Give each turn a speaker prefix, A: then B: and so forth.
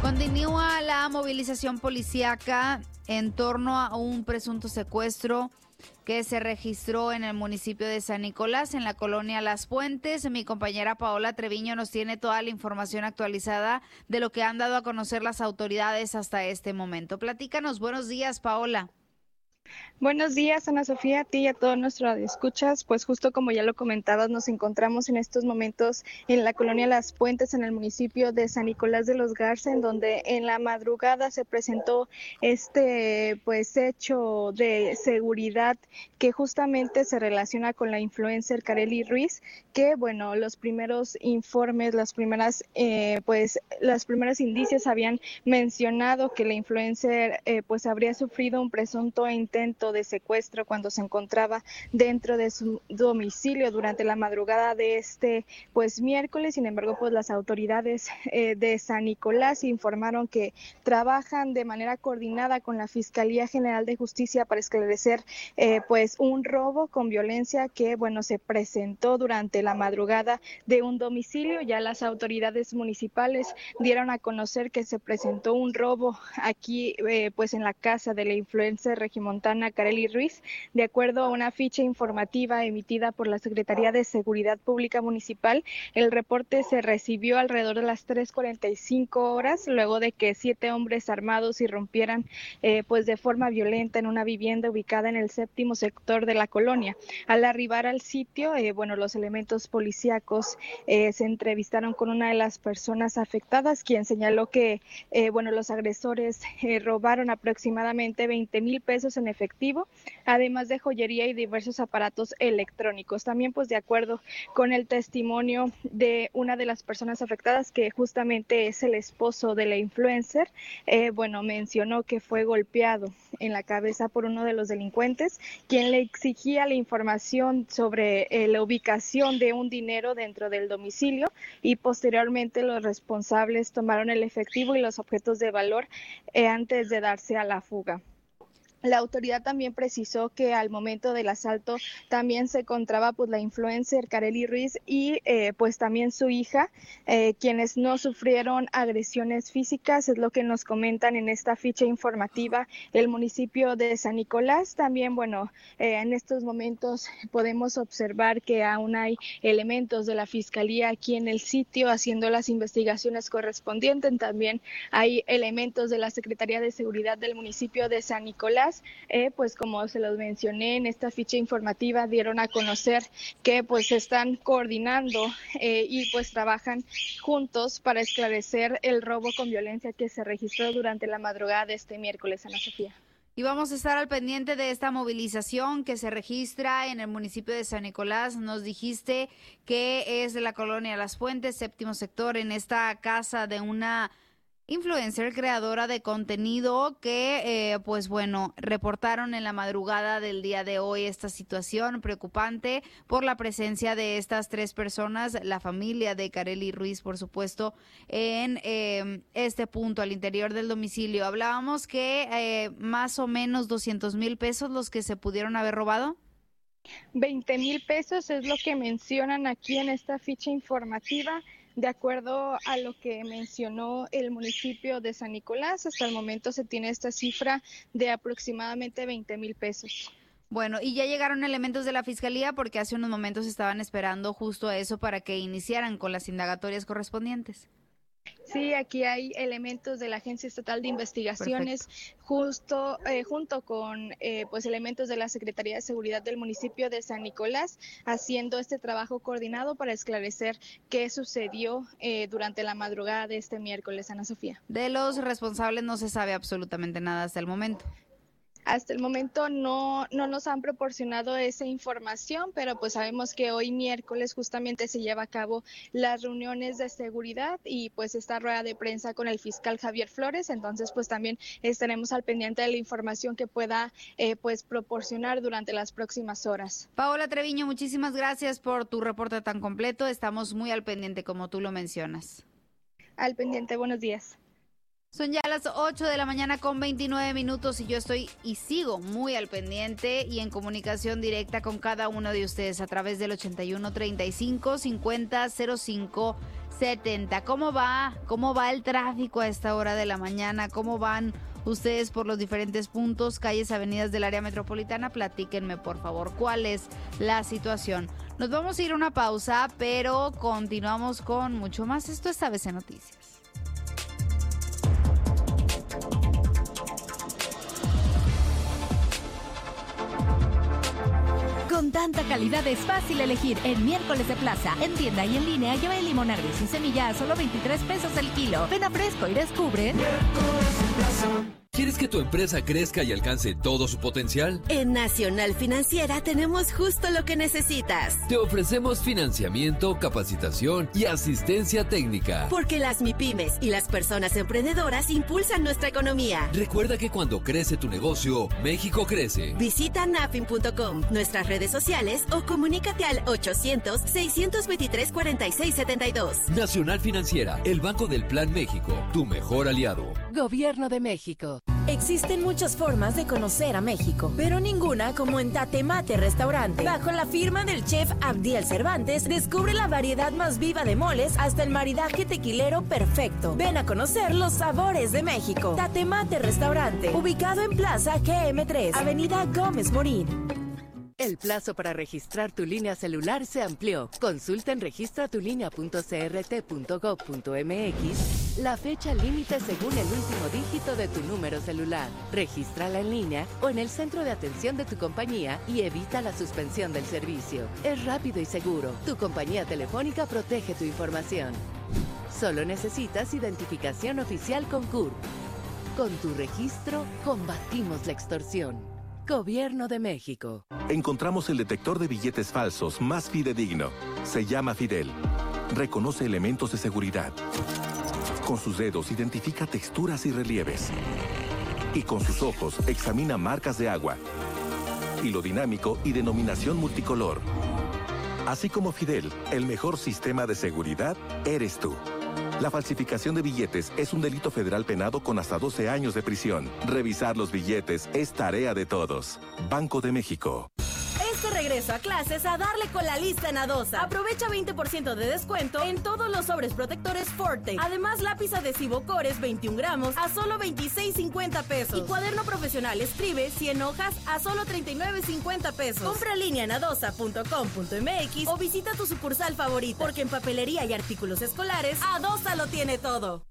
A: Continúa la movilización policíaca en torno a un presunto secuestro que se registró en el municipio de San Nicolás, en la colonia Las Puentes. Mi compañera Paola Treviño nos tiene toda la información actualizada de lo que han dado a conocer las autoridades hasta este momento. Platícanos, buenos días, Paola.
B: Buenos días, Ana Sofía, a ti y a todos nuestros escuchas. Pues justo como ya lo comentabas, nos encontramos en estos momentos en la colonia Las Puentes, en el municipio de San Nicolás de los Garza, en donde en la madrugada se presentó pues hecho de seguridad que justamente se relaciona con la influencer Karely Ruiz, que bueno, los primeros informes, los primeros indicios habían mencionado que la influencer pues habría sufrido un presunto intento de secuestro cuando se encontraba dentro de su domicilio durante la madrugada de pues miércoles. Sin embargo, pues las autoridades de San Nicolás informaron que trabajan de manera coordinada con la Fiscalía General de Justicia para esclarecer pues un robo con violencia que bueno se presentó durante la madrugada de un domicilio. Ya las autoridades municipales dieron a conocer que se presentó un robo aquí pues en la casa de la influencer regimontana Karely Ruiz. De acuerdo a una ficha informativa emitida por la Secretaría de Seguridad Pública Municipal, el reporte se recibió alrededor de las 3:45 horas, luego de que 7 hombres armados irrumpieran pues de forma violenta en una vivienda ubicada en el 7º sector de la colonia. Al arribar al sitio, los elementos policíacos se entrevistaron con una de las personas afectadas, quien señaló que los agresores robaron aproximadamente 20,000 pesos en efectivo, además de joyería y diversos aparatos electrónicos. También, pues de acuerdo con el testimonio de una de las personas afectadas, que justamente es el esposo de la influencer, mencionó que fue golpeado en la cabeza por uno de los delincuentes, quien le exigía la información sobre la ubicación de un dinero dentro del domicilio, y posteriormente los responsables tomaron el efectivo y los objetos de valor antes de darse a la fuga. La autoridad también precisó que al momento del asalto también se encontraba pues la influencer Karely Ruiz y pues también su hija, quienes no sufrieron agresiones físicas, es lo que nos comentan en esta ficha informativa el municipio de San Nicolás. También en estos momentos podemos observar que aún hay elementos de la Fiscalía aquí en el sitio haciendo las investigaciones correspondientes. También hay elementos de la Secretaría de Seguridad del municipio de San Nicolás. Pues como se los mencioné en esta ficha informativa, dieron a conocer que pues están coordinando y pues trabajan juntos para esclarecer el robo con violencia que se registró durante la madrugada de este miércoles, Ana Sofía.
A: Y vamos a estar al pendiente de esta movilización que se registra en el municipio de San Nicolás. Nos dijiste que es de la colonia Las Puentes, 7º sector, en esta casa de una influencer creadora de contenido que, reportaron en la madrugada del día de hoy esta situación preocupante por la presencia de estas 3 personas, la familia de Karely Ruiz, por supuesto, en este punto al interior del domicilio. Hablábamos que más o menos 200,000 pesos los que se pudieron haber robado.
B: 20,000 pesos es lo que mencionan aquí en esta ficha informativa. De acuerdo a lo que mencionó el municipio de San Nicolás, hasta el momento se tiene esta cifra de aproximadamente 20,000 pesos.
A: Bueno, y ya llegaron elementos de la Fiscalía porque hace unos momentos estaban esperando justo a eso para que iniciaran con las indagatorias correspondientes.
B: Sí, aquí hay elementos de la Agencia Estatal de Investigaciones, junto con pues elementos de la Secretaría de Seguridad del municipio de San Nicolás, haciendo este trabajo coordinado para esclarecer qué sucedió durante la madrugada de este miércoles, Ana Sofía.
A: De los responsables no se sabe absolutamente nada hasta el momento.
B: Hasta el momento no nos han proporcionado esa información, pero pues sabemos que hoy miércoles justamente se lleva a cabo las reuniones de seguridad y pues esta rueda de prensa con el fiscal Javier Flores. Entonces pues también estaremos al pendiente de la información que pueda pues proporcionar durante las próximas horas.
A: Paola Treviño, muchísimas gracias por tu reporte tan completo. Estamos muy al pendiente, como tú lo mencionas.
B: Al pendiente, buenos días.
A: Son ya las 8 de la mañana con 29 minutos y yo estoy y sigo muy al pendiente y en comunicación directa con cada uno de ustedes a través del 81 35 50 05 70. ¿Cómo va el tráfico a esta hora de la mañana? ¿Cómo van ustedes por los diferentes puntos, calles, avenidas del área metropolitana? Platíquenme, por favor, cuál es la situación. Nos vamos a ir a una pausa, pero continuamos con mucho más. Esto es ABC Noticias.
C: Con tanta calidad es fácil elegir en Miércoles de Plaza. En tienda y en línea lleva el limón agrio sin semilla a solo 23 pesos el kilo. Ven a Fresco y descubre.
D: Miércoles de Plaza. ¿Quieres que tu empresa crezca y alcance todo su potencial?
E: En Nacional Financiera tenemos justo lo que necesitas.
D: Te ofrecemos financiamiento, capacitación y asistencia técnica.
E: Porque las MIPYMES y las personas emprendedoras impulsan nuestra economía.
D: Recuerda que cuando crece tu negocio, México crece.
E: Visita nafin.com, nuestras redes sociales o comunícate al 800-623-4672.
D: Nacional Financiera, el Banco del Plan México, tu mejor aliado.
C: Gobierno de México. Existen muchas formas de conocer a México, pero ninguna como en Tatemate Restaurante. Bajo la firma del chef Abdiel Cervantes, descubre la variedad más viva de moles hasta el maridaje tequilero perfecto. Ven a conocer los sabores de México. Tatemate Restaurante, ubicado en Plaza GM3, Avenida Gómez Morín.
F: El plazo para registrar tu línea celular se amplió. Consulta en registratulinea.crt.gov.mx la fecha límite según el último dígito de tu número celular. Regístrala en línea o en el centro de atención de tu compañía y evita la suspensión del servicio. Es rápido y seguro. Tu compañía telefónica protege tu información. Solo necesitas identificación oficial con CURP. Con tu registro, combatimos la extorsión. Gobierno de México.
G: Encontramos el detector de billetes falsos más fidedigno. Se llama Fidel. Reconoce elementos de seguridad. Con sus dedos identifica texturas y relieves. Y con sus ojos examina marcas de agua. Hilo dinámico y denominación multicolor. Así como Fidel, el mejor sistema de seguridad eres tú. La falsificación de billetes es un delito federal penado con hasta 12 años de prisión. Revisar los billetes es tarea de todos. Banco de México.
C: Regreso a clases a darle con la lista en Adosa. Aprovecha 20% de descuento en todos los sobres protectores Forte. Además, lápiz adhesivo Cores 21 gramos a solo 26.50 pesos. Y cuaderno profesional Escribe 100 hojas a solo 39.50 pesos. Compra en línea en adosa.com.mx o visita tu sucursal favorita. Porque en papelería y artículos escolares, Adosa lo tiene todo.